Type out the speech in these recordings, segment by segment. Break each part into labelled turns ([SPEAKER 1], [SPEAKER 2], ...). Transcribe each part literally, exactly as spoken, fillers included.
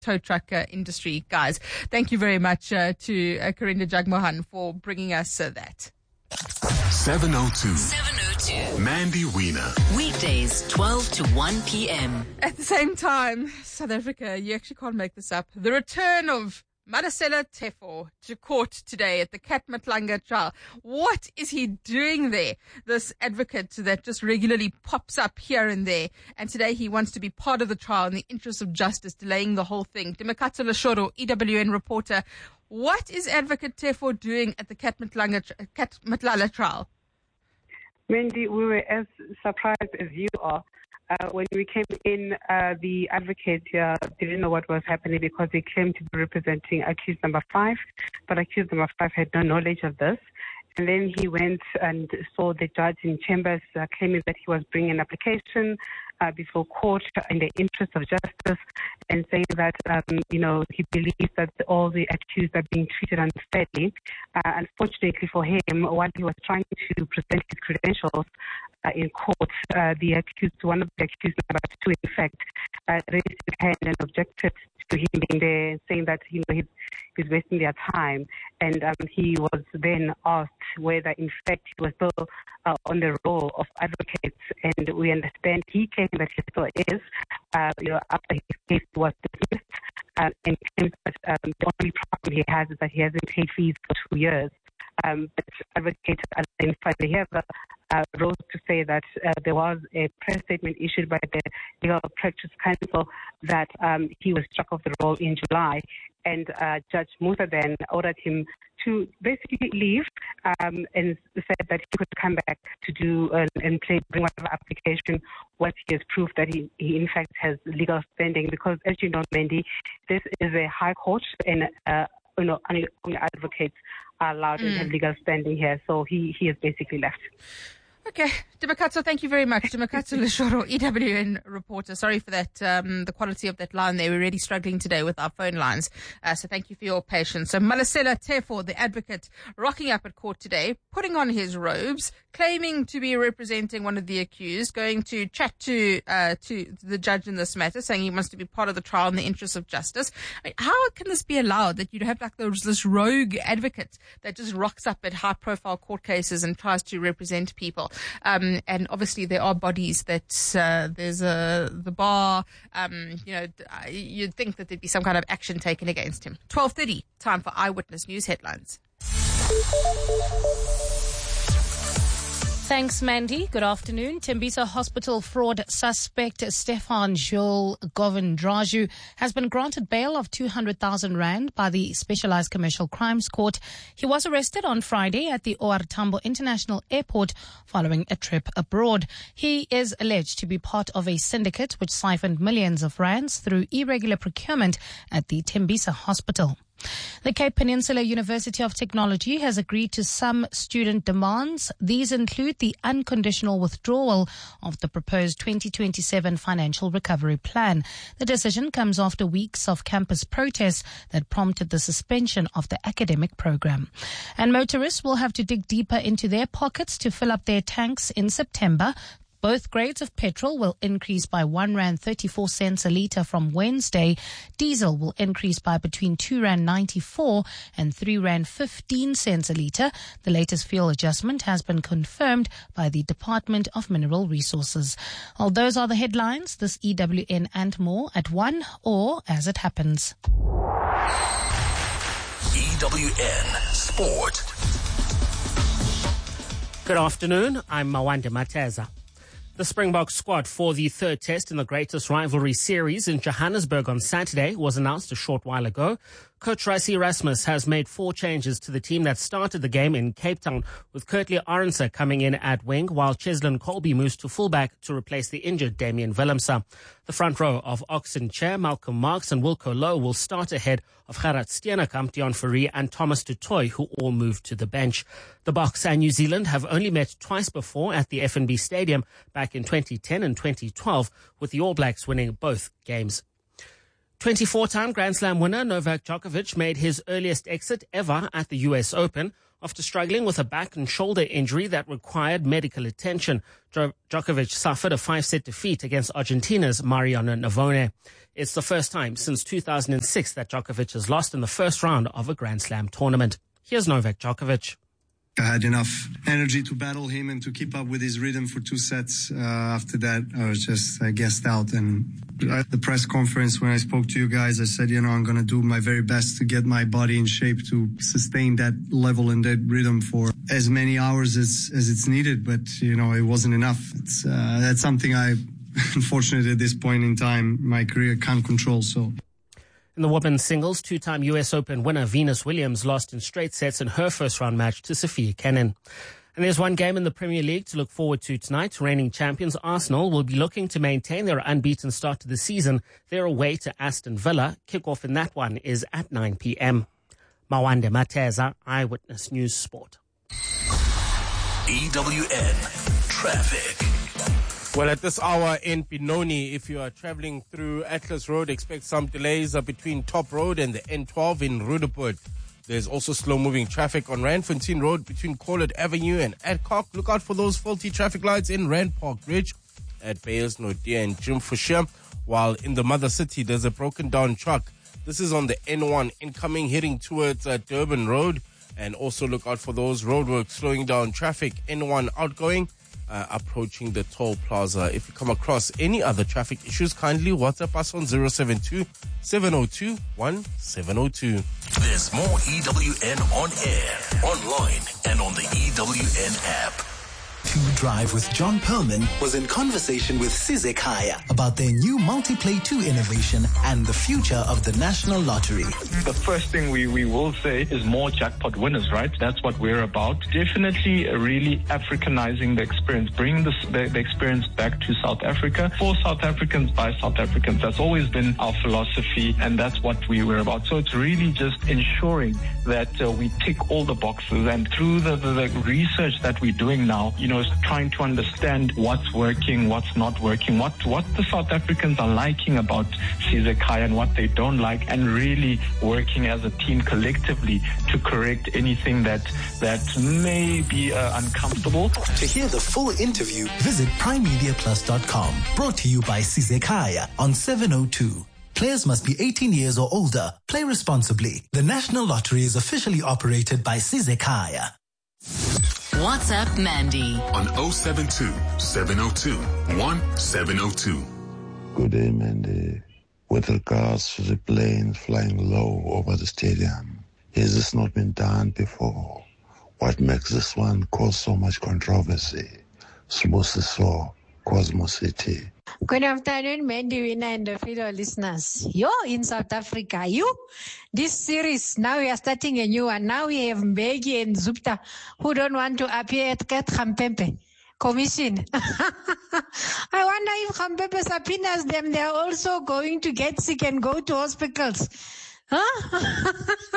[SPEAKER 1] tow truck uh, industry, guys. Thank you very much uh, to uh, Karinda Jagmohan for bringing us uh, that.
[SPEAKER 2] seven oh two.
[SPEAKER 3] seven oh two.
[SPEAKER 2] Mandy Wiener.
[SPEAKER 3] Weekdays, twelve to one p.m.
[SPEAKER 1] At the same time, South Africa, you actually can't make this up. The return of Madasela Tefo to court today at the Cat Matlanga trial. What is he doing there? This advocate that just regularly pops up here and there. And today he wants to be part of the trial in the interest of justice, delaying the whole thing. Dimakatso Leshoro, E W N reporter. What is Advocate Tefo doing at the Cat Matlanga, Cat Matlala trial?
[SPEAKER 4] Mandy, we were as surprised as you are. Uh, when we came in, uh, the advocate uh, didn't know what was happening because he claimed to be representing accused number five, but accused number five had no knowledge of this. And then he went and saw the judge in chambers uh, claiming that he was bringing an application uh, before court in the interest of justice and saying that, um, you know, he believes that all the accused are being treated unfairly. Uh, unfortunately for him, while he was trying to present his credentials uh, in court, uh, the accused, one of the accused, number two, in fact, uh, raised his hand and objected to him being there, saying that, you know, he's, he's wasting their time. And um, he was then asked whether, in fact, he was still uh, on the role of advocate. And we understand he claimed that he still is, uh, you know, after his case was dismissed, uh, and claims that um, the only problem he has is that he hasn't paid fees for two years. Um, but advocate Alain Fadeheva uh, wrote to say that uh, there was a press statement issued by the Legal Practice Council that um, he was struck off the roll in July, and uh, Judge Musa then ordered him to basically leave um, and said that he could come back to do uh, and play, bring whatever application once he has proved that he, he in fact has legal standing. Because as you know, Mandy, this is a high court and uh, you know, only, only advocates are allowed mm. and have legal standing here. So he, he has basically left.
[SPEAKER 1] Okay. Dimakatso, thank you very much. Dimakatso Leshoro, E W N reporter. Sorry for that, um, the quality of that line there. We're really struggling today with our phone lines. Uh, so thank you for your patience. So Madasela Tefo, the advocate, rocking up at court today, putting on his robes, claiming to be representing one of the accused, going to chat to, uh, to the judge in this matter, saying he wants to be part of the trial in the interest of justice. I mean, how can this be allowed that you'd have like those, this rogue advocate that just rocks up at high profile court cases and tries to represent people? Um, and obviously there are bodies that, uh, there's a, the bar, um, you know, you'd think that there'd be some kind of action taken against him. twelve thirty, time for Eyewitness News headlines.
[SPEAKER 5] Thanks, Mandy. Good afternoon. Tembisa Hospital fraud suspect Stefan Joel Govindraju has been granted bail of two hundred thousand rand by the Specialized Commercial Crimes Court. He was arrested on Friday at the O R Tambo International Airport following a trip abroad. He is alleged to be part of a syndicate which siphoned millions of rands through irregular procurement at the Tembisa Hospital. The Cape Peninsula University of Technology has agreed to some student demands. These include the unconditional withdrawal of the proposed twenty twenty-seven financial recovery plan. The decision comes after weeks of campus protests that prompted the suspension of the academic program. And motorists will have to dig deeper into their pockets to fill up their tanks in September. Both grades of petrol will increase by one rand thirty-four cents a litre from Wednesday. Diesel will increase by between two rand ninety-four and three rand fifteen cents a litre. The latest fuel adjustment has been confirmed by the Department of Mineral Resources. Well, those are the headlines. This E W N and more at one or as it happens.
[SPEAKER 2] E W N Sport.
[SPEAKER 6] Good afternoon. I'm Mawande Mateza. The Springboks squad for the third test in the greatest rivalry series in Johannesburg on Saturday was announced a short while ago. Coach Rassie Erasmus has made four changes to the team that started the game in Cape Town, with Kurtley Arendse coming in at wing, while Cheslin Colby moves to fullback to replace the injured Damian Willemse. The front row of Oxen Chair, Malcolm Marks and Wilco Lowe will start ahead of Gerard Steenekamp, Dion Fourie and Thomas du Toit, who all moved to the bench. The Boks and New Zealand have only met twice before at the F N B Stadium back in twenty ten and twenty twelve, with the All Blacks winning both games. twenty-four-time Grand Slam winner Novak Djokovic made his earliest exit ever at the U S Open after struggling with a back and shoulder injury that required medical attention. Djokovic suffered a five-set defeat against Argentina's Mariano Navone. It's the first time since two thousand six that Djokovic has lost in the first round of a Grand Slam tournament. Here's Novak Djokovic.
[SPEAKER 7] I had enough energy to battle him and to keep up with his rhythm for two sets. Uh, after that, I was just uh, gassed out. And at the press conference, when I spoke to you guys, I said, you know, I'm going to do my very best to get my body in shape to sustain that level and that rhythm for as many hours as, as it's needed. But, you know, it wasn't enough. It's, uh, that's something I, unfortunately, at this point in time, my career can't control. So.
[SPEAKER 6] In the women's singles, two-time U S Open winner Venus Williams lost in straight sets in her first-round match to Sofia Kenin. And there's one game in the Premier League to look forward to tonight. Reigning champions Arsenal will be looking to maintain their unbeaten start to the season. They're away to Aston Villa. Kickoff in that one is at nine p.m. Mawande Mateza, Eyewitness News Sport.
[SPEAKER 2] E W N Traffic.
[SPEAKER 8] Well, at this hour in Benoni, if you are traveling through Atlas Road, expect some delays uh, between Top Road and the N twelve in Roodepoort. There's also slow-moving traffic on Randfontein Road between Corlett Avenue and Adcock. Look out for those faulty traffic lights in Rand Park Ridge at Bayers, Nodia and Jim Fisher. While in the Mother City, there's a broken-down truck. This is on the N one incoming, heading towards uh, Durban Road. And also look out for those roadworks slowing down traffic. N one outgoing. Uh, approaching the toll plaza. If you come across any other traffic issues, kindly WhatsApp us on zero seven two, seven zero two, one seven zero two.
[SPEAKER 2] There's more E W N on air, online, and on the E W N app.
[SPEAKER 9] To Drive with John Perlman was in conversation with Sizek Haya about their new Multiplay two innovation and the future of the National Lottery.
[SPEAKER 10] The first thing we, we will say is more jackpot winners, right? That's what we're about. Definitely really Africanizing the experience, bringing the, the, the experience back to South Africa for South Africans by South Africans. That's always been our philosophy, and that's what we were about. So it's really just ensuring that uh, we tick all the boxes, and through the, the, the research that we're doing now, you know, trying to understand what's working, what's not working, what what the South Africans are liking about Sizek and what they don't like, and really working as a team collectively to correct anything that that may be uh, uncomfortable.
[SPEAKER 9] To hear the full interview, visit prime media plus dot com. Brought to you by Sizek on seven oh two. Players must be eighteen years or older. Play responsibly. The National Lottery is officially operated by Sizek.
[SPEAKER 3] WhatsApp Mandy
[SPEAKER 2] on oh seven two, seven oh two, one seven oh two.
[SPEAKER 11] Good day, Mandy. With regards to the plane flying low over the stadium, has this not been done before? What makes this one cause so much controversy? Smosiso, Cosmo City.
[SPEAKER 12] Good afternoon, Mandy Wina and the fellow listeners. You're in South Africa. You, this series, now we are starting a new one. Now we have Mbeki and Zupta who don't want to appear at Ket Khampempe Commission. I wonder if Khampempe subpoenas them, they're also going to get sick and go to hospitals. Huh?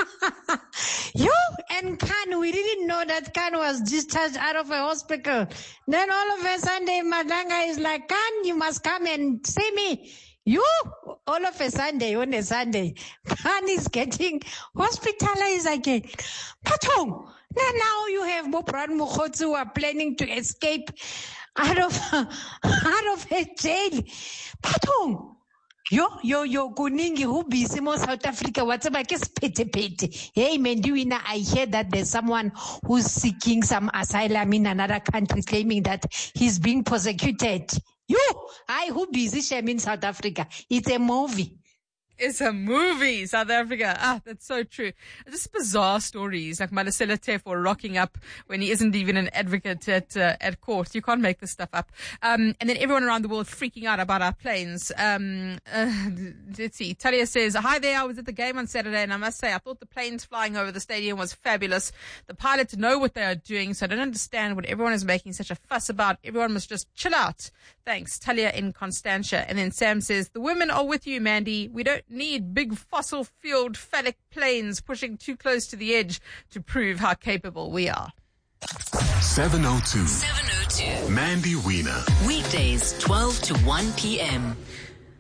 [SPEAKER 12] You and Khan, we didn't know that Khan was discharged out of a hospital. Then all of a sudden, Madanga is like, Khan, you must come and see me. You, all of a Sunday, on a Sunday, Khan is getting hospitalized again. Patong, now you have Bopran Mukhotsu who are planning to escape out of, out of a jail. Patong. Yo, yo, yo, kuningi who busy mo South Africa, whatever, kes pete pete. Hey, Mendiwina, I hear that there's someone who's seeking some asylum in another country claiming that he's being persecuted. You, I who busy shame in South Africa. It's a movie.
[SPEAKER 1] It's a movie, South Africa. Ah, that's so true. Just bizarre stories like Malasela Tefo rocking up when he isn't even an advocate at uh, at court. You can't make this stuff up. Um, and then everyone around the world freaking out about our planes. Um, uh, let's see. Talia says, hi there. I was at the game on Saturday and I must say I thought the planes flying over the stadium was fabulous. The pilots know what they are doing, so I don't understand what everyone is making such a fuss about. Everyone must just chill out. Thanks. Talia in Constantia. And then Sam says, the women are with you, Mandy. We don't need big fossil-fueled phallic planes pushing too close to the edge to prove how capable we are.
[SPEAKER 2] seven oh two.
[SPEAKER 3] seven oh two.
[SPEAKER 2] Mandy Wiener.
[SPEAKER 3] Weekdays, twelve to one p.m.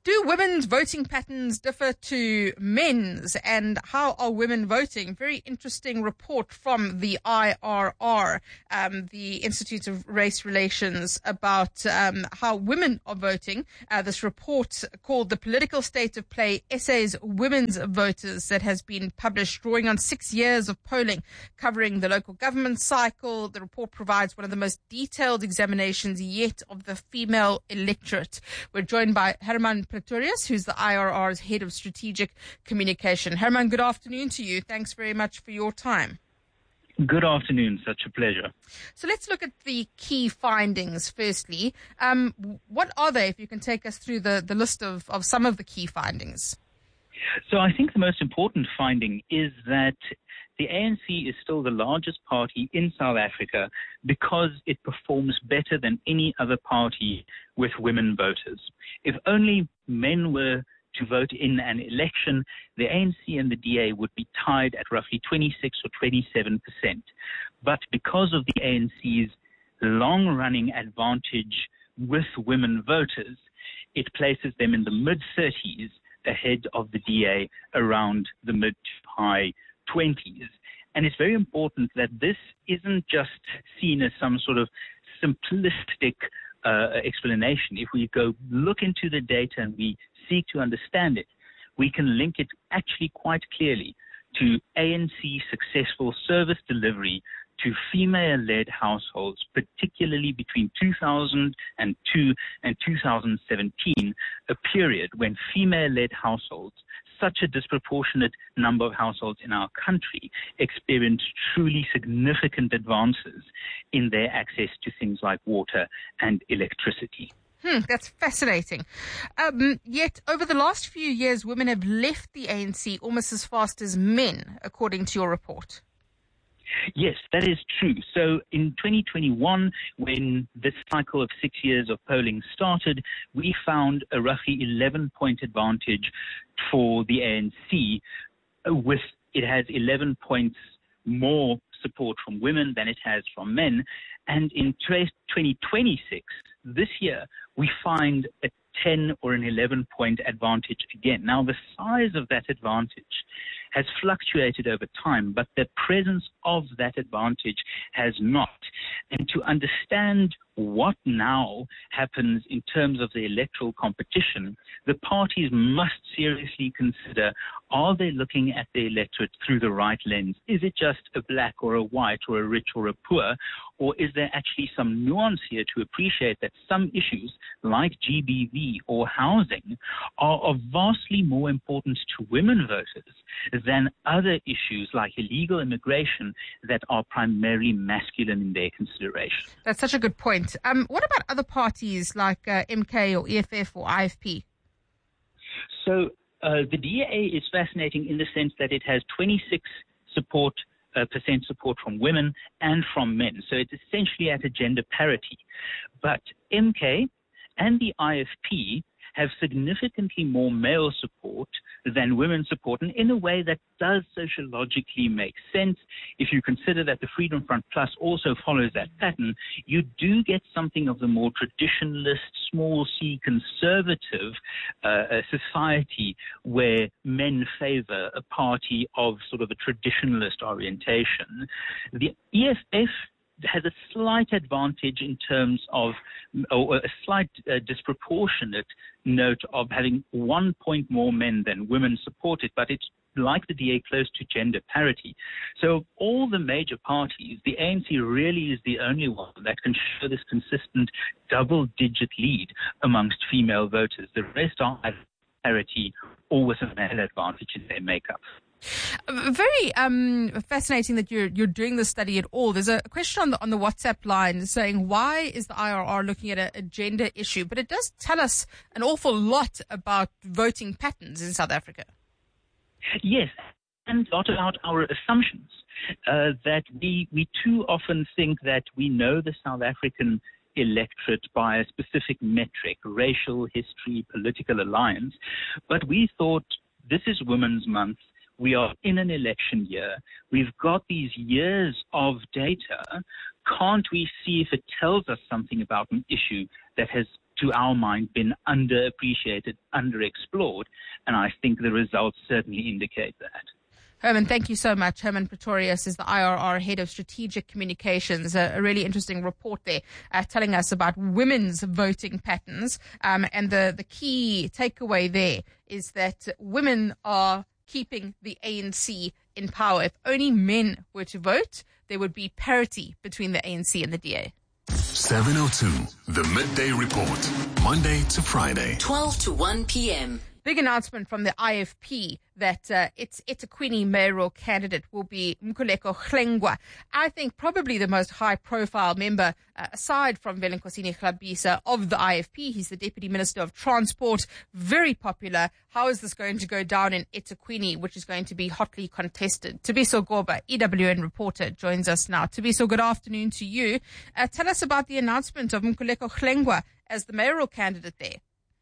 [SPEAKER 1] Do women's voting patterns differ to men's, and how are women voting? Very interesting report from the I R R, um, the Institute of Race Relations, about um, how women are voting. Uh, this report called The Political State of Play, Essays Women's Voters, that has been published, drawing on six years of polling covering the local government cycle. The report provides one of the most detailed examinations yet of the female electorate. We're joined by Herman Pretorius, who's the I R R's head of strategic communication. Herman, good afternoon to you. Thanks very much for your time.
[SPEAKER 13] Good afternoon. Such a pleasure.
[SPEAKER 1] So let's look at the key findings firstly. Um, what are they, if you can take us through the, the list of, of some of the key findings?
[SPEAKER 13] So I think the most important finding is that the A N C is still the largest party in South Africa because it performs better than any other party with women voters. If only men were to vote in an election, the A N C and the D A would be tied at roughly twenty-six or twenty-seven percent. But because of the A N C's long-running advantage with women voters, it places them in the mid-thirties ahead of the D A around the mid to high twenties. And it's very important that this isn't just seen as some sort of simplistic uh, explanation. If we go look into the data and we seek to understand it, we can link it actually quite clearly to A N C successful service delivery to female-led households, particularly between two thousand two and two thousand seventeen, a period when female-led households, such a disproportionate number of households in our country, experienced truly significant advances in their access to things like water and electricity.
[SPEAKER 1] Hmm, that's fascinating. Um, yet, over the last few years, women have left the A N C almost as fast as men, according to your report.
[SPEAKER 13] Yes, that is true. So in twenty twenty-one, when this cycle of six years of polling started, we found a roughly eleven-point advantage for the A N C. With it has eleven points more support from women than it has from men. And in twenty twenty-six, this year, we find a ten or an eleven-point advantage again. Now, the size of that advantage has fluctuated over time, but the presence of that advantage has not. And to understand what now happens in terms of the electoral competition, the parties must seriously consider, are they looking at the electorate through the right lens? Is it just a black or a white or a rich or a poor? Or is there actually some nuance here to appreciate that some issues like G B V or housing are of vastly more importance to women voters than other issues like illegal immigration that are primarily masculine in their consideration?
[SPEAKER 1] That's such a good point. Um, what about other parties like uh, M K or E F F or I F P?
[SPEAKER 13] So uh, the D A is fascinating in the sense that it has twenty-six support uh, percent support from women and from men. So it's essentially at a gender parity. But M K and the I F P have significantly more male support than women support, and in a way that does sociologically make sense. If you consider that the Freedom Front Plus also follows that pattern, you do get something of the more traditionalist, small c conservative uh, society where men favor a party of sort of a traditionalist orientation. The E F F has a slight advantage in terms of, or a slight uh, disproportionate note of having one point more men than women support it, but it's like the D A close to gender parity. So all the major parties, the A N C really is the only one that can show this consistent double-digit lead amongst female voters. The rest are at parity or with a male advantage in their makeup.
[SPEAKER 1] Very um, fascinating that you're you're doing this study at all. There's a question on the on the WhatsApp line saying, why is the I R R looking at a, a gender issue? But it does tell us an awful lot about voting patterns in South Africa.
[SPEAKER 13] Yes, and a lot about our assumptions uh, that we we too often think that we know the South African electorate by a specific metric, racial, history, political alliance, but we thought this is Women's Month. We are in an election year. We've got these years of data. Can't we see if it tells us something about an issue that has to our mind, been underappreciated, underexplored, and I think the results certainly indicate that.
[SPEAKER 1] Herman, thank you so much. Herman Pretorius is the I R R Head of Strategic Communications. A, a really interesting report there uh, telling us about women's voting patterns. Um, and the, the key takeaway there is that women are keeping the A N C in power. If only men were to vote, there would be parity between the A N C and the D A.
[SPEAKER 2] seven oh two, the Midday Report, Monday to Friday.
[SPEAKER 3] twelve to one p.m.
[SPEAKER 1] Big announcement from the I F P that uh, its eThekwini mayoral candidate will be Mkhuleko Hlengwa. I think probably the most high-profile member, uh, aside from Velenkosini Khlabisa, of the I F P. He's the Deputy Minister of Transport, very popular. How is this going to go down in eThekwini, which is going to be hotly contested? Tabiso Goba, E W N reporter, joins us now. Tabiso, good afternoon to you. Uh, tell us about the announcement of Mkhuleko Hlengwa as the mayoral candidate there.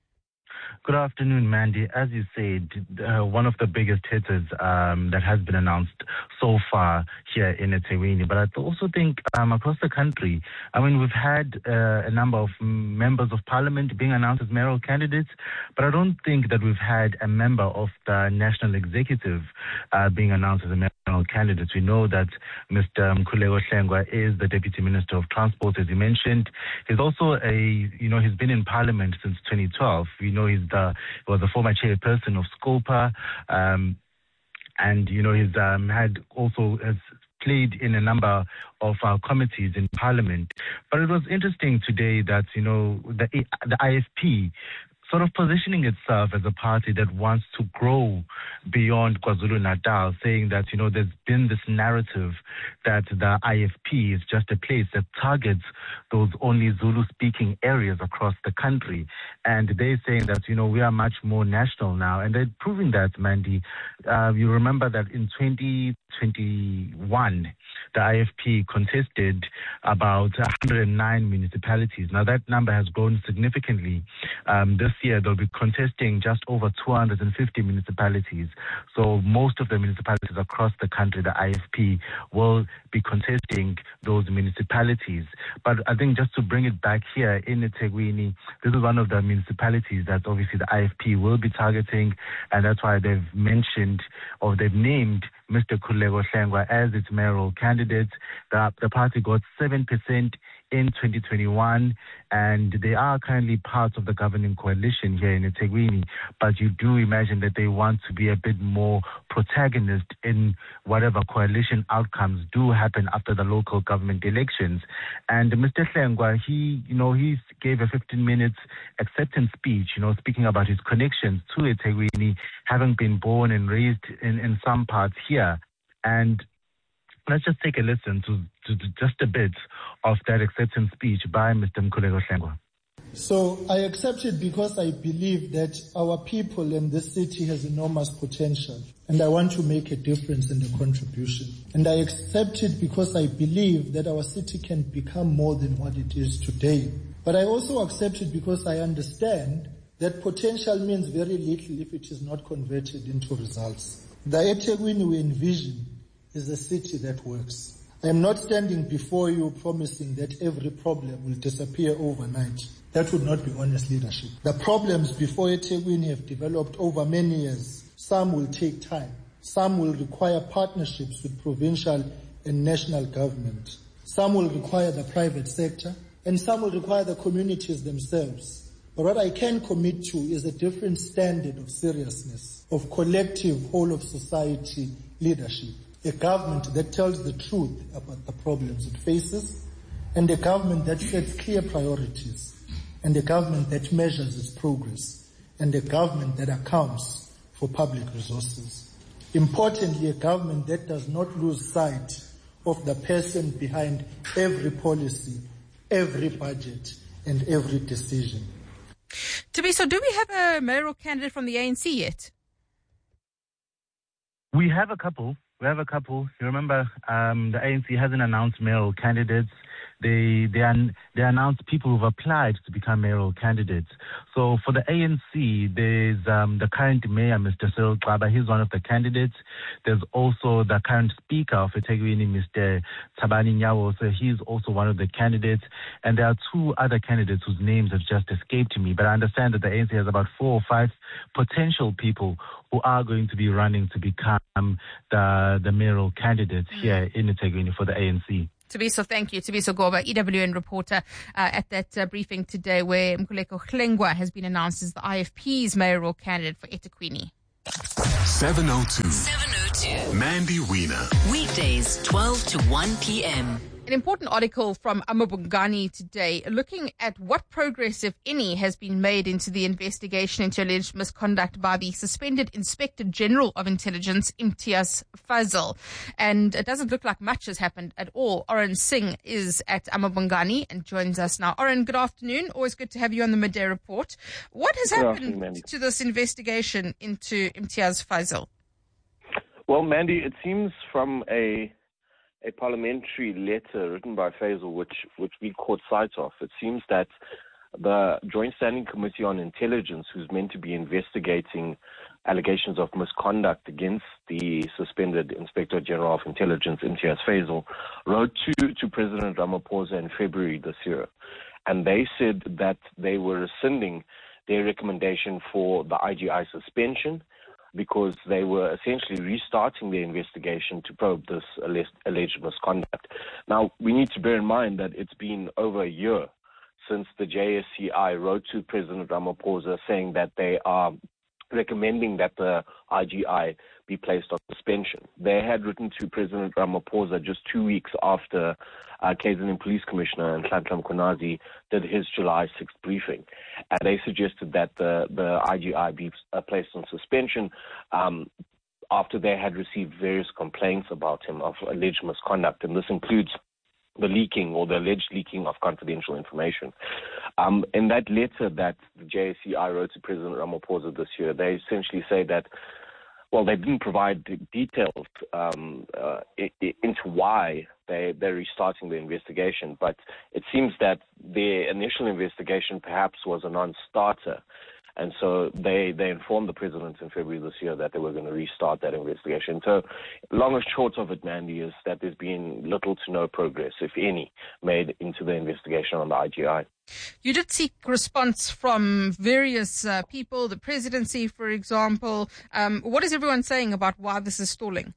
[SPEAKER 14] Good afternoon, Mandy. As you said, uh, one of the biggest hitters um, that has been announced so far here in eThekwini. But I also think um, across the country, I mean, we've had uh, a number of members of parliament being announced as mayoral candidates, but I don't think that we've had a member of the national executive uh, being announced as a mayoral candidate. We know that Mister Mkhuleko Hlengwa is the Deputy Minister of Transport, as you mentioned. He's also a, you know, he's been in parliament since twenty twelve. We know he's the, he was the former chairperson of SCOPA, um, and, you know, he's um, had also has played in a number of our committees in Parliament. But it was interesting today that, you know, the, the I F P sort of positioning itself as a party that wants to grow beyond KwaZulu-Natal, saying that, you know, there's been this narrative that the I F P is just a place that targets those only Zulu-speaking areas across the country. And they're saying that, you know, we are much more national now. And they're proving that, Mandy. Uh, you remember that in twenty twenty-one, the I F P contested about one hundred nine municipalities. Now, that number has grown significantly. Um, this year, they'll be contesting just over two hundred fifty municipalities. So most of the municipalities across the country, the I F P will be contesting those municipalities. But I think just to bring it back here in eThekwini, this is one of the municipalities that obviously the I F P will be targeting, and that's why they've mentioned or they've named Mister Mkhuleko Hlengwa as its mayoral candidate. The, the party got seven percent in twenty twenty-one, and they are currently part of the governing coalition here in eThekwini. But you do imagine that they want to be a bit more protagonist in whatever coalition outcomes do happen after the local government elections. And Mister Hlengwa, he, you know, he gave a fifteen minutes acceptance speech, you know, speaking about his connections to eThekwini, having been born and raised in, in some parts here. And let's just take a listen to, to, to just a bit of that acceptance speech by Mister Mkhuleko Hlengwa.
[SPEAKER 15] So I accept it because I believe that our people in this city has enormous potential, and I want to make a difference and a contribution. And I accept it because I believe that our city can become more than what it is today. But I also accept it because I understand that potential means very little if it is not converted into results. The eThekwini we envision is a city that works. I am not standing before you promising that every problem will disappear overnight. That would not be honest leadership. The problems before eThekwini have developed over many years. Some will take time. Some will require partnerships with provincial and national government. Some will require the private sector, and some will require the communities themselves. But what I can commit to is a different standard of seriousness, of collective whole of society leadership. A government that tells the truth about the problems it faces, and a government that sets clear priorities, and a government that measures its progress, and a government that accounts for public resources. Importantly, a government that does not lose sight of the person behind every policy, every budget, and every decision.
[SPEAKER 1] Tabiso, do we have a mayoral candidate from the A N C yet?
[SPEAKER 14] We have a couple. We have a couple. You remember um, the A N C hasn't announced mayoral candidates. they they, an, they announced people who've applied to become mayoral candidates. So for the A N C, there's um, the current mayor, Mister Cyril Xaba. He's one of the candidates. There's also the current speaker of eThekwini, Mister Thabani Nyawo. So he's also one of the candidates. And there are two other candidates whose names have just escaped me. But I understand that the A N C has about four or five potential people who are going to be running to become the the mayoral candidates mm. here in eThekwini for the A N C.
[SPEAKER 1] Tabiso, thank you. Tabiso Goba, E W N reporter, uh, at that uh, briefing today where Mkhuleko Hlengwa has been announced as the I F P's mayoral candidate for eThekwini.
[SPEAKER 2] seven oh two.
[SPEAKER 3] seven oh two.
[SPEAKER 2] Mandy Wiener.
[SPEAKER 3] Weekdays, twelve to one p.m.
[SPEAKER 1] An important article from Amabungani today looking at what progress, if any, has been made into the investigation into alleged misconduct by the suspended Inspector General of Intelligence, Imtiaz Fazil. And it doesn't look like much has happened at all. Oren Singh is at Amabungani and joins us now. Oren, good afternoon. Always good to have you on the Midday Report. What has
[SPEAKER 16] Good
[SPEAKER 1] happened
[SPEAKER 16] afternoon,
[SPEAKER 1] to this investigation into Imtiaz Fazil?
[SPEAKER 16] Well, Mandy, it seems from a a parliamentary letter written by Faisal, which which we caught sight of, it seems that the Joint Standing Committee on Intelligence, who's meant to be investigating allegations of misconduct against the suspended Inspector General of Intelligence, Imtiaz Fazil, wrote to, to President Ramaphosa in February this year. And they said that they were rescinding their recommendation for the I G I suspension, because they were essentially restarting their investigation to probe this alleged misconduct. Now, we need to bear in mind that it's been over a year since the J S C I wrote to President Ramaphosa saying that they are recommending that the I G I be placed on suspension. They had written to President Ramaphosa just two weeks after uh, K Z N Police Commissioner Nhlanhla Mkhwanazi did his July sixth briefing. And they suggested that the, the I G I be uh, placed on suspension um, after they had received various complaints about him of alleged misconduct. And this includes the leaking or the alleged leaking of confidential information. Um, in that letter that the J S C I wrote to President Ramaphosa this year, they essentially say that, well, they didn't provide details um, uh, I- I- into why they, they're restarting the investigation, but it seems that their initial investigation perhaps was a non-starter. And so they, they informed the president in February this year that they were going to restart that investigation. So long and short of it, Mandy, is that there's been little to no progress, if any, made into the investigation on the I G I.
[SPEAKER 1] You did seek response from various uh, people, the presidency, for example. Um, what is everyone saying about why this is stalling?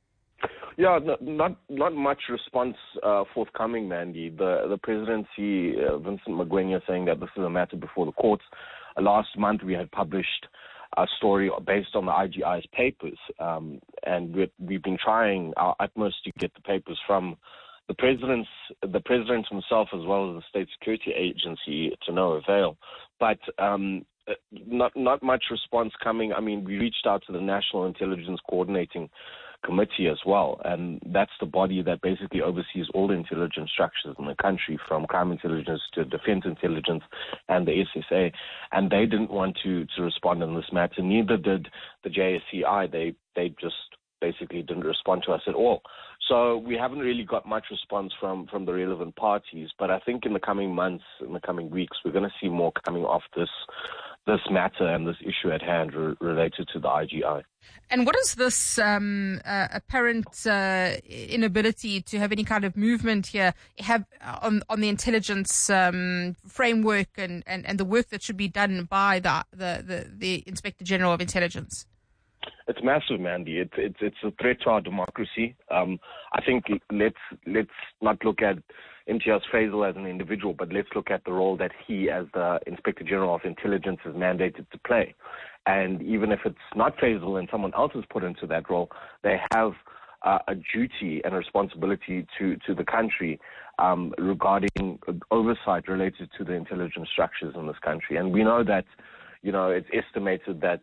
[SPEAKER 16] Yeah, no, not not much response uh, forthcoming, Mandy. The the presidency, uh, Vincent Magwenya, saying that this is a matter before the courts. Uh, last month, we had published a story based on the I G I's papers, um, and we've, we've been trying our utmost to get the papers from the president's, the president himself, as well as the State Security Agency, to no avail. But um, not not much response coming. I mean, we reached out to the National Intelligence Coordinating Committee as well, and that's the body that basically oversees all the intelligence structures in the country, from crime intelligence to defense intelligence and the S S A, and they didn't want to to respond in this matter. Neither did the J S C I. They they just basically didn't respond to us at all. So we haven't really got much response from, from the relevant parties, but I think in the coming months, in the coming weeks, we're going to see more coming off this this matter and this issue at hand re- related to the I G I.
[SPEAKER 1] And what is this um, uh, apparent uh, inability to have any kind of movement here have on on the intelligence um, framework and, and, and the work that should be done by the the, the, the Inspector General of Intelligence?
[SPEAKER 16] It's massive, Mandy. It's it's it's a threat to our democracy. Um, I think let's let's not look at Imtiaz Fazil as an individual, but let's look at the role that he, as the Inspector General of Intelligence, is mandated to play. And even if it's not Fazil and someone else is put into that role, they have uh, a duty and a responsibility to to the country um, regarding oversight related to the intelligence structures in this country. And we know that, you know, it's estimated that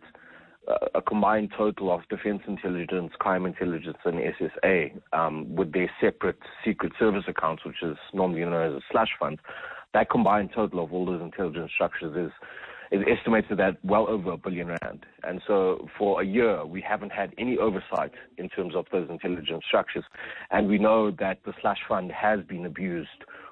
[SPEAKER 16] a combined total of defense intelligence, crime intelligence, and S S A, um, with their separate secret service accounts, which is normally known as a slush fund, that combined total of all those intelligence structures is is estimated at well over a billion rand. And so for a year, we haven't had any oversight in terms of those intelligence structures. And we know that the slush fund has been abused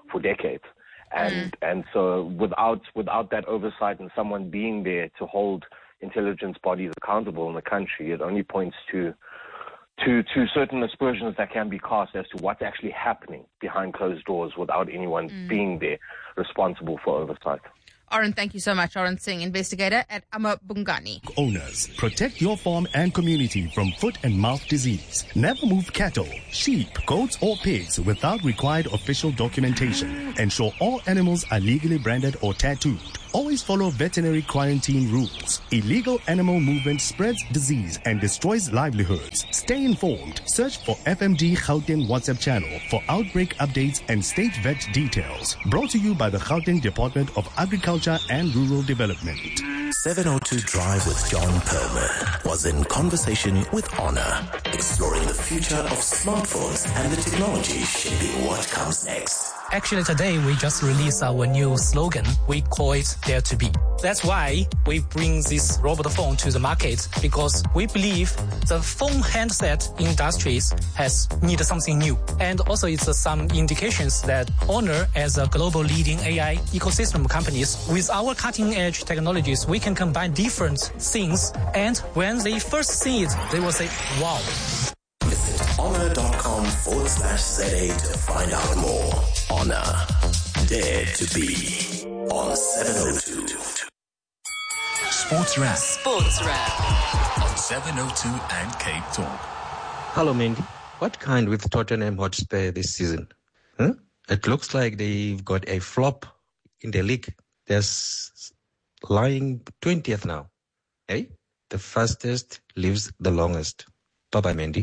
[SPEAKER 16] for decades. And, mm. and so without, without that oversight and someone being there to hold intelligence bodies accountable in the country, it only points to, to, to certain aspersions that can be cast as to what's actually happening behind closed doors without anyone mm. being there responsible for oversight.
[SPEAKER 1] Oren, thank you so much. Oren Singh, investigator at Amabungani.
[SPEAKER 17] Owners, protect your farm and community from foot and mouth disease. Never move cattle, sheep, goats, or pigs without required official documentation. Ensure all animals are legally branded or tattooed. Always follow veterinary quarantine rules. Illegal animal movement spreads disease and destroys livelihoods. Stay informed. Search for F M D Gauteng WhatsApp channel for outbreak updates and state vet details. Brought to you by the Gauteng Department of Agriculture and Rural Development.
[SPEAKER 2] seven oh two Drive with John Perlman was in conversation with Honor, exploring the future of smartphones and the technology shaping what comes next.
[SPEAKER 18] Actually, today we just released our new slogan. We call it Dare to Be. That's why we bring this robot phone to the market, because we believe the phone handset industries has needed something new. And also it's uh, some indications that Honor, as a global leading A I ecosystem companies, with our cutting edge technologies, we can combine different things. And when they first see it, they will say, wow.
[SPEAKER 2] Visit honor.com forward slash ZA to find out more. Honor, Dare to Be on seven oh two.
[SPEAKER 19] Sports Wrap.
[SPEAKER 3] Sports Wrap
[SPEAKER 19] on seven oh two and Cape Talk.
[SPEAKER 20] Hello, Mandy. What kind with Tottenham Hotspur this season? Huh? It looks like they've got a flop in the league. They're lying twentieth now. Hey? The fastest lives the longest. Bye-bye, Mandy.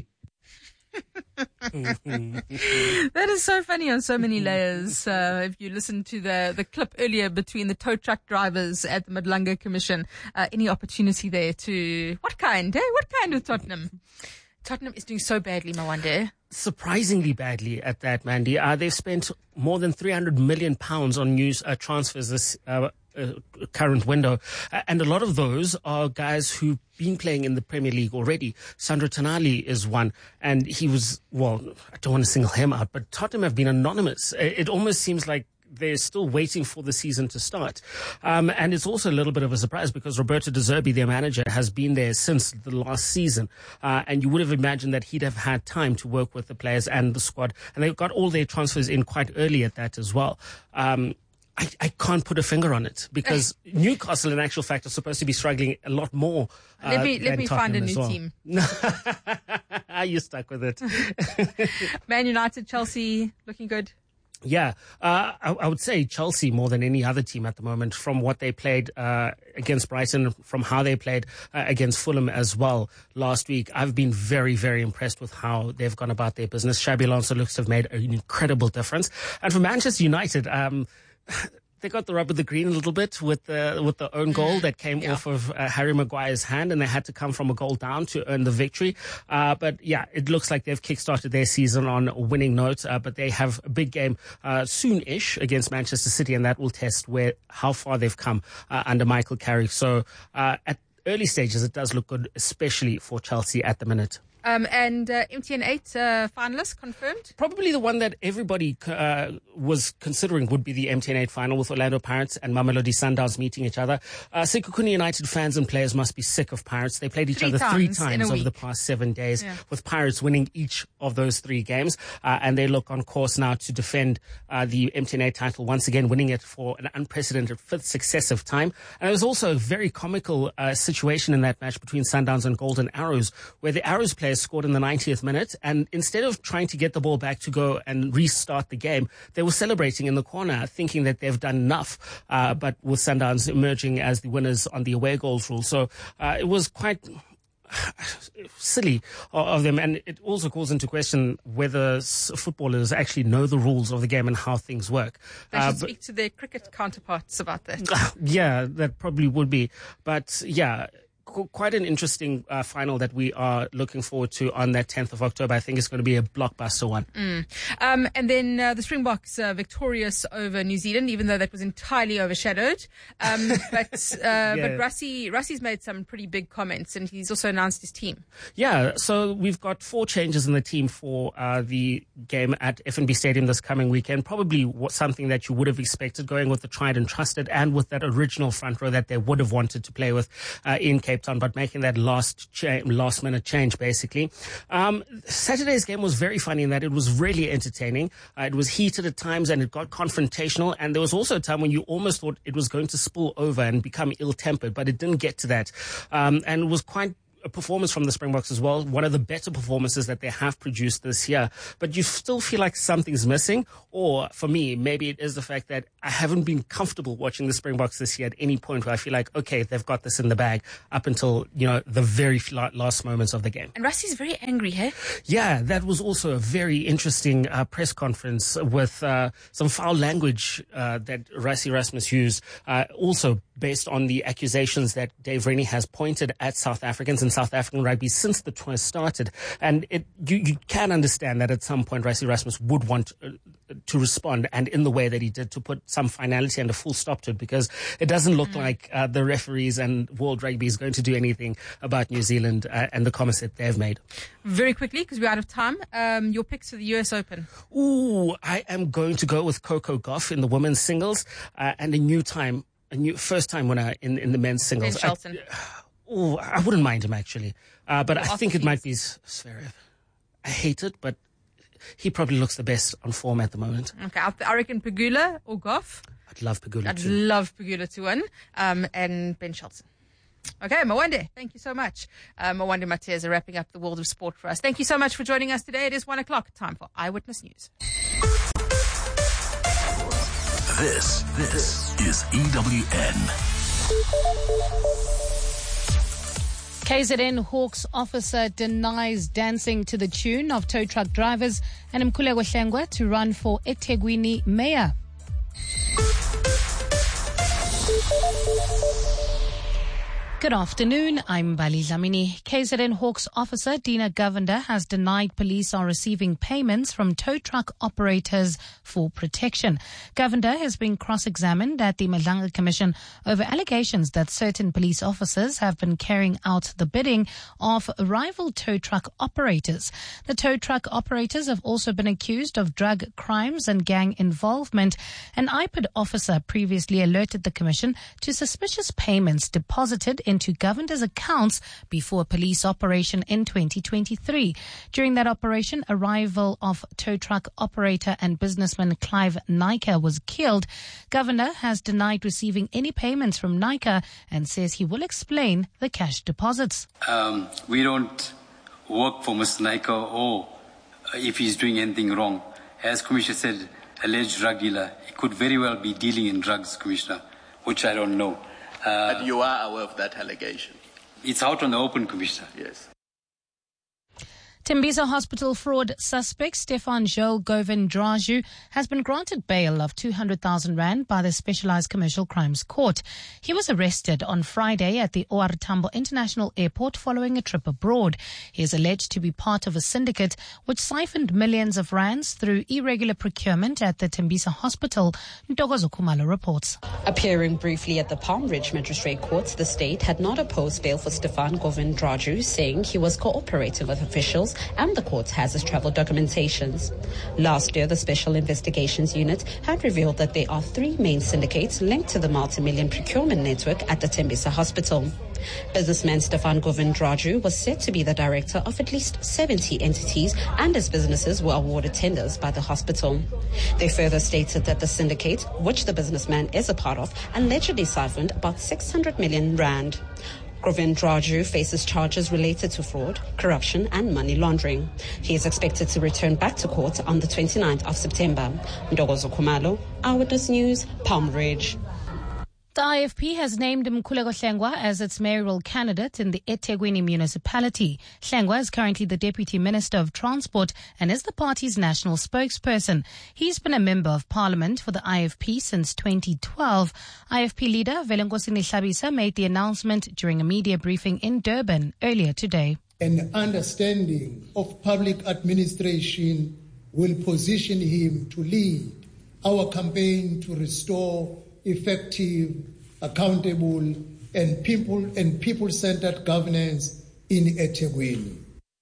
[SPEAKER 1] That is so funny on so many layers. Uh, if you listen to the, the clip earlier between the tow truck drivers at the Madlanga Commission, uh, any opportunity there to, what kind, eh? What kind with Tottenham? Tottenham is doing so badly, Mawande.
[SPEAKER 6] Surprisingly badly at that, Mandy. Uh, they've spent more than three hundred million pounds on new uh, transfers this uh, uh, current window. Uh, and a lot of those are guys who've been playing in the Premier League already. Sandro Tonali is one. And he was, well, I don't want to single him out, but Tottenham have been anonymous. It almost seems like they're still waiting for the season to start. Um, and it's also a little bit of a surprise because Roberto De Zerbi, their manager, has been there since the last season. Uh, and you would have imagined that he'd have had time to work with the players and the squad. And they got all their transfers in quite early at that as well. Um, I, I can't put a finger on it because Newcastle, in actual fact, are supposed to be struggling a lot more. Uh,
[SPEAKER 1] let me let me
[SPEAKER 6] Tottenham
[SPEAKER 1] find a new
[SPEAKER 6] well.
[SPEAKER 1] team.
[SPEAKER 6] You're stuck with it.
[SPEAKER 1] Man United, Chelsea, looking good.
[SPEAKER 6] Yeah, uh, I, I would say Chelsea more than any other team at the moment, from what they played uh, against Brighton, from how they played uh, against Fulham as well last week. I've been very, very impressed with how they've gone about their business. Xabi Alonso looks to have made an incredible difference. And for Manchester United, um, they got the rub of the green a little bit with the with the own goal that came yeah. off of uh, Harry Maguire's hand, and they had to come from a goal down to earn the victory. Uh, but yeah, it looks like they've kickstarted their season on a winning note. Uh, but they have a big game uh, soon-ish against Manchester City, and that will test where how far they've come uh, under Michael Carrick. So uh, at early stages, it does look good, especially for Chelsea at the minute.
[SPEAKER 1] Um, and uh, M T N eight uh, finalists confirmed?
[SPEAKER 6] Probably the one that everybody uh, was considering would be the M T N eight final, with Orlando Pirates and Mamelodi Sundowns meeting each other. Uh, Sekhukhune United fans and players must be sick of Pirates. They played each
[SPEAKER 1] three
[SPEAKER 6] other
[SPEAKER 1] times
[SPEAKER 6] three times over
[SPEAKER 1] week.
[SPEAKER 6] the past seven days,
[SPEAKER 1] yeah.
[SPEAKER 6] with Pirates winning each of those three games. Uh, and they look on course now to defend uh, the M T N eight title once again, winning it for an unprecedented fifth successive time. And there was also a very comical uh, situation in that match between Sundowns and Golden Arrows, where the Arrows players scored in the ninetieth minute, and instead of trying to get the ball back to go and restart the game, they were celebrating in the corner, thinking that they've done enough, uh, but with Sundowns emerging as the winners on the away goals rule. So uh, it was quite silly of them, and it also calls into question whether footballers actually know the rules of the game and how things work.
[SPEAKER 1] They should
[SPEAKER 6] uh,
[SPEAKER 1] speak to their cricket counterparts about that.
[SPEAKER 6] Yeah, that probably would be. But yeah, qu- quite an interesting uh, final that we are looking forward to on that tenth of October. I think it's going to be a blockbuster one.
[SPEAKER 1] Mm. Um, and then uh, the Springboks uh, victorious over New Zealand, even though that was entirely overshadowed. Um, but uh,
[SPEAKER 6] Yeah.
[SPEAKER 1] but Rassie Rassie's made some pretty big comments, and he's also announced his team.
[SPEAKER 6] Yeah, so we've got four changes in the team for uh, the game at F N B Stadium this coming weekend. Probably what, something that you would have expected, going with the tried and trusted and with that original front row that they would have wanted to play with uh, in Cape Town, but making that last cha- last minute change, basically. Um, Saturday's game was very funny in that it was really entertaining. Uh, it was heated at times and it got confrontational, and there was also a time when you almost thought it was going to spill over and become ill-tempered, but it didn't get to that. Um, and it was quite a performance from the Springboks as well, one of the better performances that they have produced this year. But you still feel like something's missing, or for me, maybe it is the fact that I haven't been comfortable watching the Springboks this year at any point where I feel like, okay, they've got this in the bag up until, you know, the very last moments of the game.
[SPEAKER 1] And Rassie's very angry, hey?
[SPEAKER 6] Yeah, that was also a very interesting uh, press conference with uh, some foul language uh, that Rassie Erasmus used, uh, also based on the accusations that Dave Rennie has pointed at South Africans and South African rugby since the tour started. And it, you, you can understand that at some point Rassie Erasmus would want uh, to respond, and in the way that he did, to put some finality and a full stop to it, because it doesn't look mm. like uh, the referees and World Rugby is going to do anything about New Zealand uh, and the comments that they've made.
[SPEAKER 1] Very quickly, because we're out of time, um, your picks for the U S Open.
[SPEAKER 6] Ooh, I am going to go with Coco Gauff in the women's singles uh, and a new time, a new first time winner in, in the men's singles.
[SPEAKER 1] Ben Shelton.
[SPEAKER 6] Oh, I wouldn't mind him actually, uh, but I think it might be Zverev. I hate it, but he probably looks the best on form at the moment.
[SPEAKER 1] Okay, I, I reckon Pegula or Goff.
[SPEAKER 6] I'd love Pegula
[SPEAKER 1] I'd
[SPEAKER 6] too.
[SPEAKER 1] love Pegula to win, um, and Ben Shelton. Okay, Mwande, thank you so much. Uh, Mwande Mateza wrapping up the world of sport for us. Thank you so much for joining us today. It is one o'clock. Time for Eyewitness News.
[SPEAKER 19] This, this is E W N.
[SPEAKER 5] K Z N Hawks officer denies dancing to the tune of tow truck drivers, and Mkhuleko Hlengwa to run for eThekwini mayor. Good afternoon, I'm Bali Dlamini. K Z N Hawks officer Dina Govender has denied police are receiving payments from tow truck operators for protection. Govender has been cross-examined at the Madlanga Commission over allegations that certain police officers have been carrying out the bidding of rival tow truck operators. The tow truck operators have also been accused of drug crimes and gang involvement. An I P I D officer previously alerted the Commission to suspicious payments deposited into Govender's accounts before a police operation in twenty twenty-three. During that operation, a rival of tow truck operator and businessman Clive Nyka was killed. Govender has denied receiving any payments from Nyka and says he will explain the cash deposits.
[SPEAKER 21] Um, we don't work for Mister Nyka, or if he's doing anything wrong. As Commissioner said, alleged drug dealer, he could very well be dealing in drugs, Commissioner, which I don't know. Uh,
[SPEAKER 22] but you are aware of that allegation?
[SPEAKER 21] It's out on the open, Commissioner.
[SPEAKER 22] Yes.
[SPEAKER 5] Tembisa Hospital fraud suspect Stefan Joel Govindraju has been granted bail of two hundred thousand rand by the Specialized Commercial Crimes Court. He was arrested on Friday at the O R Tambo International Airport following a trip abroad. He is alleged to be part of a syndicate which siphoned millions of rands through irregular procurement at the Tembisa Hospital. Ntokozo Khumalo reports.
[SPEAKER 23] Appearing briefly at the Palm Ridge Magistrate Court, the state had not opposed bail for Stefan Govindraju, saying he was cooperating with officials and the court has his travel documentations. Last year, the Special Investigations Unit had revealed that there are three main syndicates linked to the multi-million procurement network at the Tembisa Hospital. Businessman Stefan Govindraju was said to be the director of at least seventy entities, and his businesses were awarded tenders by the hospital. They further stated that the syndicate, which the businessman is a part of, allegedly siphoned about six hundred million rand. Govindraju faces charges related to fraud, corruption and money laundering. He is expected to return back to court on the twenty-ninth of September. Ntokozo Khumalo, Eyewitness News, Palm Ridge.
[SPEAKER 5] The I F P has named Mkhuleko Hlengwa as its mayoral candidate in the eThekwini municipality. Hlengwa is currently the Deputy Minister of Transport and is the party's national spokesperson. He's been a member of parliament for the I F P since twenty twelve. I F P leader Velengosini Hlabisa made the announcement during a media briefing in Durban earlier today.
[SPEAKER 4] An understanding of public administration will position him to lead our campaign to restore effective, accountable, and people and people-centered governance in eThekwini.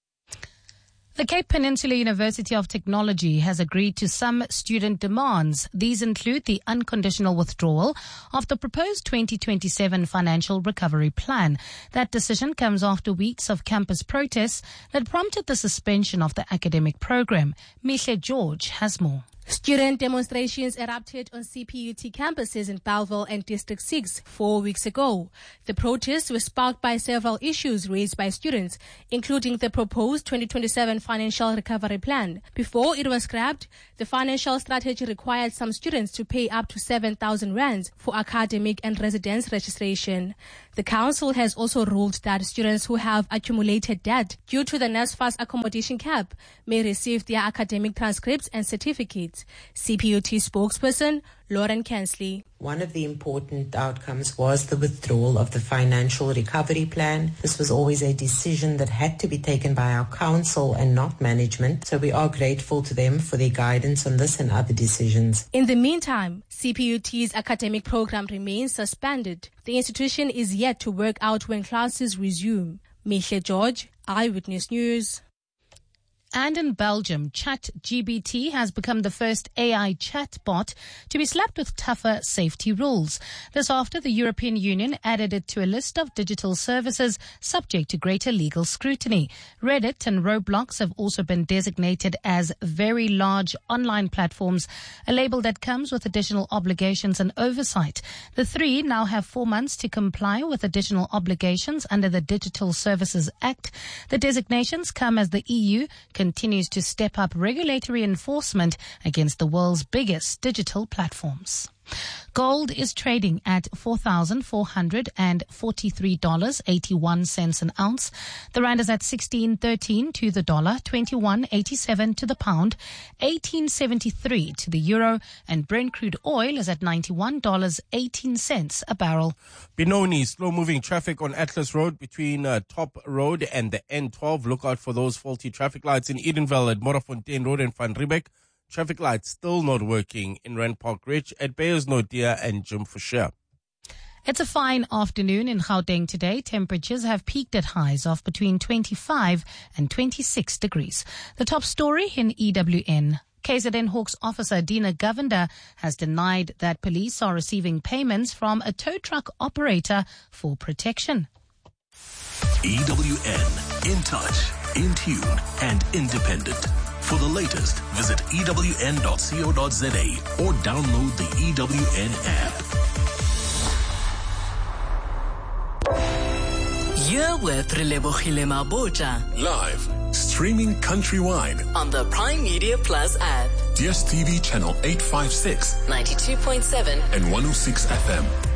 [SPEAKER 5] The Cape Peninsula University of Technology has agreed to some student demands. These include the unconditional withdrawal of the proposed twenty twenty-seven financial recovery plan. That decision comes after weeks of campus protests that prompted the suspension of the academic program. Mihle George has more.
[SPEAKER 7] Student demonstrations erupted on C P U T campuses in Bellville and District six four weeks ago. The protests were sparked by several issues raised by students, including the proposed twenty twenty-seven financial recovery plan. Before it was scrapped, the financial strategy required some students to pay up to seven thousand rands for academic and residence registration. The council has also ruled that students who have accumulated debt due to the NSFAS accommodation cap may receive their academic transcripts and certificates. C P U T spokesperson Lauren Kensley.
[SPEAKER 8] One of the important outcomes was the withdrawal of the financial recovery plan. This was always a decision that had to be taken by our council and not management. So we are grateful to them for their guidance on this and other decisions.
[SPEAKER 7] In the meantime, C P U T's academic program remains suspended. The institution is yet to work out when classes resume. Mihle George, Eyewitness News.
[SPEAKER 5] And in Belgium, ChatGPT has become the first A I chatbot to be slapped with tougher safety rules. This after the European Union added it to a list of digital services subject to greater legal scrutiny. Reddit and Roblox have also been designated as very large online platforms, a label that comes with additional obligations and oversight. The three now have four months to comply with additional obligations under the Digital Services Act. The designations come as the E U continues to step up regulatory enforcement against the world's biggest digital platforms. Gold is trading at four thousand four hundred forty-three dollars and eighty-one cents an ounce. The rand is at sixteen thirteen to the dollar, twenty-one eighty-seven to the pound, eighteen seventy-three to the euro, and Brent crude oil is at ninety-one dollars and eighteen cents a barrel.
[SPEAKER 24] Benoni, slow-moving traffic on Atlas Road between uh, Top Road and the N twelve. Look out for those faulty traffic lights in Edenville at Morafontein Road and Van Riebeck. Traffic lights still not working in Rand Park Ridge at Bayers Nodia and Jim Fisher.
[SPEAKER 5] It's a fine afternoon in Gauteng today. Temperatures have peaked at highs of between twenty-five and twenty-six degrees. The top story in E W N. K Z N Hawks officer Dina Govender has denied that police are receiving payments from a tow truck operator for protection.
[SPEAKER 19] E W N, in touch, in tune, and independent. For the latest, visit E W N dot co dot za or download the E W N app.
[SPEAKER 25] You're with Relebogile Mabocha.
[SPEAKER 19] Live, streaming countrywide
[SPEAKER 25] on the Prime Media Plus app.
[SPEAKER 19] D S T V channel eight fifty-six,
[SPEAKER 25] ninety-two point seven,
[SPEAKER 19] and one oh six F M.